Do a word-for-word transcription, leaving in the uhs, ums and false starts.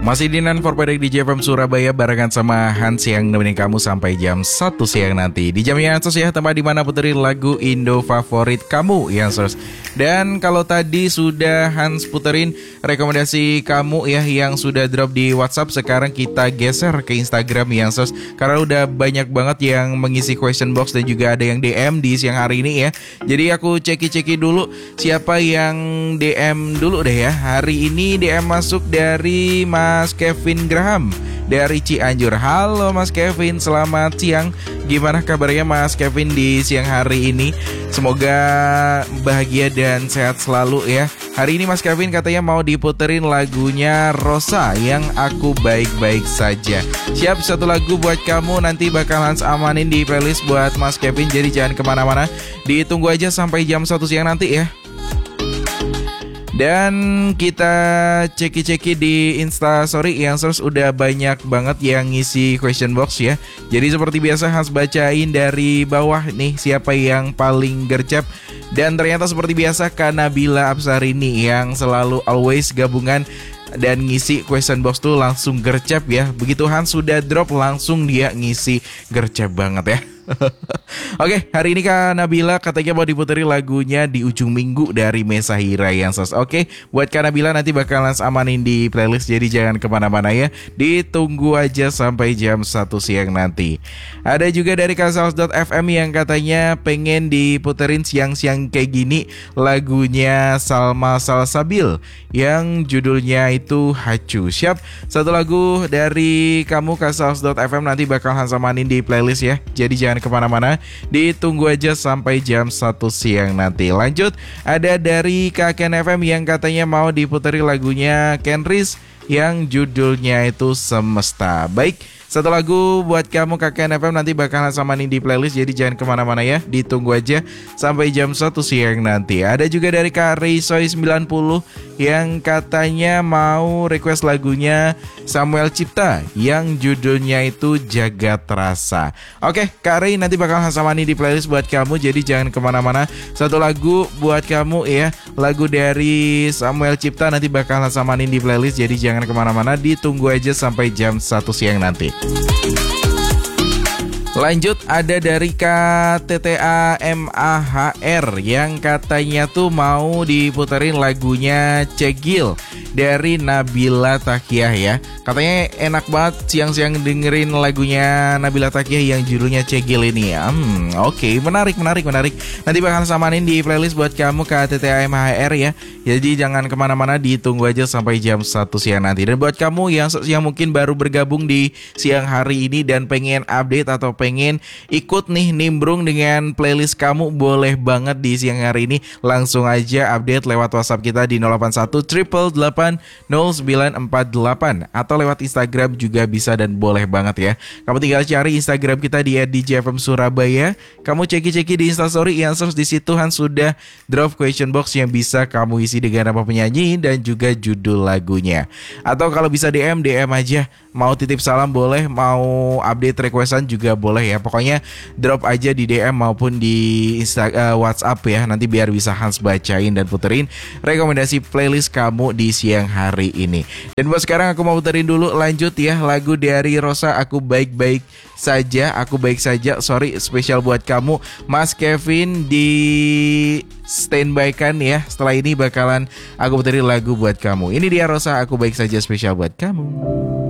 Masih di Non for Pedek di J F M Surabaya barengan sama Hans yang nemenin kamu sampai jam satu siang nanti. Di jam yang sos ya, tempat dimana puterin lagu Indo favorit kamu yang sos. Dan kalau tadi sudah Hans puterin rekomendasi kamu ya yang sudah drop di WhatsApp, sekarang kita geser ke Instagram yang sos. Karena udah banyak banget yang mengisi question box dan juga ada yang D M di siang hari ini ya. Jadi aku ceki-ceki dulu siapa yang D M dulu deh ya. Hari ini D M masuk dari Mas Kevin Graham dari Cianjur. Halo Mas Kevin, selamat siang. Gimana kabarnya Mas Kevin di siang hari ini? Semoga bahagia dan sehat selalu ya. Hari ini Mas Kevin katanya mau diputerin lagunya Rosa yang Aku Baik-Baik Saja. Siap, satu lagu buat kamu, nanti bakal Hans amanin di playlist buat Mas Kevin. Jadi jangan kemana-mana, ditunggu aja sampai jam satu siang nanti ya. Dan kita ceki-ceki di Instastory yang terus udah banyak banget yang ngisi question box ya. Jadi seperti biasa Hans bacain dari bawah nih siapa yang paling gercep. Dan ternyata seperti biasa Kak Nabila Absarini yang selalu always gabungan dan ngisi question box tuh langsung gercep ya. Begitu Hans sudah drop langsung dia ngisi gercep banget ya. Oke, hari ini Kak Nabila katanya mau diputeri lagunya Di Ujung Minggu dari Mesahira yang sos. Oke, buat Kak Nabila nanti bakalan amanin di playlist, jadi jangan kemana-mana ya. Ditunggu aja sampai jam satu siang nanti. Ada juga dari Kasals dot F M yang katanya pengen diputerin siang-siang kayak gini lagunya Salma Salsabil yang judulnya itu Hacu. Siap, satu lagu dari kamu Kasals dot F M nanti bakal amanin di playlist ya. Jadi jangan kemana-mana, ditunggu aja sampai jam satu siang nanti. Lanjut, ada dari Kak Ken F M yang katanya mau diputeri lagunya Kenris yang judulnya itu Semesta. Baik, satu lagu buat kamu Kak Ken F M nanti bakalan samanin di playlist, jadi jangan kemana-mana ya, ditunggu aja sampai jam satu siang nanti. Ada juga dari Kak Reisoy sembilan puluh yang katanya mau request lagunya Samuel Cipta yang judulnya itu Jagat Rasa. Oke Kak Rei, nanti bakalan samanin di playlist buat kamu, jadi jangan kemana-mana. Satu lagu buat kamu ya, lagu dari Samuel Cipta nanti bakalan samanin di playlist, jadi jangan kemana-mana, ditunggu aja sampai jam satu siang nanti. Lanjut, ada dari K T T A M A H R yang katanya tuh mau diputerin lagunya Cegil dari Nabila Takiah ya. Katanya enak banget siang-siang dengerin lagunya Nabila Takiah yang judulnya Cegil ini ya. Hmm, oke, okay. menarik, menarik, menarik. Nanti bakal samanin di playlist buat kamu K T T A M A H R ya. Jadi jangan kemana-mana, ditunggu aja sampai jam satu siang nanti. Dan buat kamu yang, yang mungkin baru bergabung di siang hari ini dan pengen update atau pengen ikut nih nimbrung dengan playlist kamu, boleh banget di siang hari ini. Langsung aja update lewat WhatsApp kita di nol delapan satu delapan delapan nol sembilan empat delapan atau lewat Instagram juga bisa dan boleh banget ya. Kamu tinggal cari Instagram kita di et d j f m surabaya. Kamu ceki-ceki di Instastory yang search di situ Han sudah drop question box yang bisa kamu isi dengan nama penyanyi dan juga judul lagunya. Atau kalau bisa D M, D M aja. Mau titip salam boleh, mau update requestan juga boleh ya. Pokoknya drop aja di D M maupun di Insta, uh, WhatsApp ya. Nanti biar bisa Hans bacain dan puterin rekomendasi playlist kamu di siang hari ini. Dan buat sekarang aku mau puterin dulu, lanjut ya, lagu dari Rosa Aku Baik-Baik Saja. Aku Baik Saja, sorry, spesial buat kamu Mas Kevin, di standby kan ya. Setelah ini bakalan aku puterin lagu buat kamu. Ini dia Rosa Aku Baik Saja spesial buat kamu.